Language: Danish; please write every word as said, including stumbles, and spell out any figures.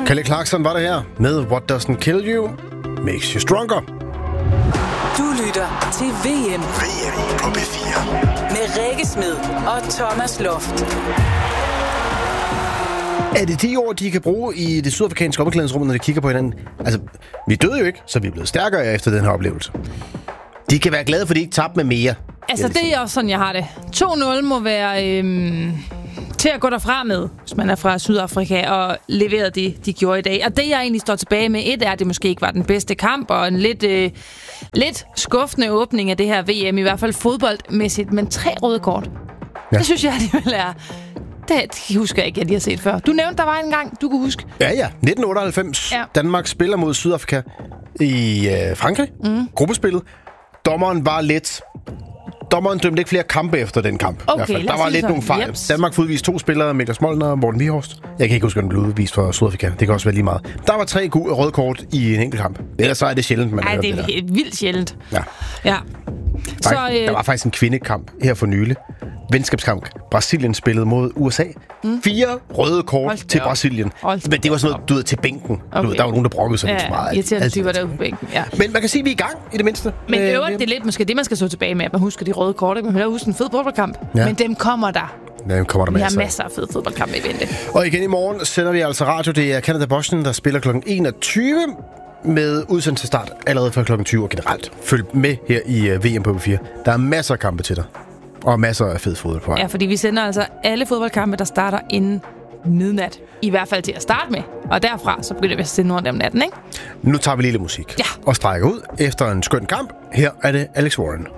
Kelly Clarkson var det her med What Doesn't Kill You Makes You Stronger. Du lytter til V M. V M på B fire. Med Rikke Smed og Thomas Loft. Er det de år, de kan bruge i det sydafrikanske omklædningsrum, når de kigger på hinanden? Altså, vi døde jo ikke, så vi er blevet stærkere efter den her oplevelse. De kan være glade, fordi de ikke tabte med mere. Altså, det er også sådan, jeg har det. to nul må være øhm, til at gå derfra med, hvis man er fra Sydafrika, og levere det, de gjorde i dag. Og det, jeg egentlig står tilbage med, et er, at det måske ikke var den bedste kamp, og en lidt, øh, lidt skuffende åbning af det her V M, i hvert fald fodboldmæssigt, men tre røde kort. Ja. Det synes jeg alligevel er... Det husker jeg ikke, at jeg har set før. Du nævnte, der var en gang, du kunne huske. Ja, ja. nitten otteoghalvfems. Ja. Danmark spiller mod Sydafrika i øh, Frankrig. Mm. Gruppespillet. Dommeren var lidt... Dommeren dømte ikke flere kampe efter den kamp. Okay, der var lidt nogle fejl. Jeps. Danmark får udvist to spillere, Mikkel Moltner og Morten Vihorst. Jeg kan ikke huske, at den blev udvist for Sydafrika. Det kan også være lige meget. Der var tre gode røde kort i en enkelt kamp. Ellers så er det sjældent, man Ej, hører det er det der. vildt sjældent. Ja. Ja. Så, så, øh... der var faktisk en kvindekamp her for nylig. Venskabskamp. Brasilien spillede mod U S A. Mm. Fire røde kort til Brasilien. Men det var sådan noget, du ved, til bænken. Okay. Du ved, der var nogen, der brokkede sig ja, lidt for meget. Irriterende typer derude på bænken, ja. Men man kan sige, at vi er i gang, i det mindste. Men øvrigt, det er lidt måske det, man skal stå tilbage med, at man husker de røde kort. Man kan huske en fed fodboldkamp. Ja. Men dem kommer der. Dem kommer der vi masser. har masser af fede fodboldkampe i vente. Og igen i morgen sender vi altså radio. Det er Canada-Bosnien, der spiller klokken enogtyve med udsendelse start allerede fra klokken tyve og generelt. Følg med her i uh, V M på B fire. Der er masser af kampe til dig. Og masser af fed fodbold på vej. Ja, fordi vi sender altså alle fodboldkampe, der starter inden midnat. I hvert fald til at starte med. Og derfra, så begynder vi at sende nogle af dem natten, ikke? Nu tager vi lidt musik. Ja. Og strækker ud efter en skøn kamp. Her er det Alex Warren.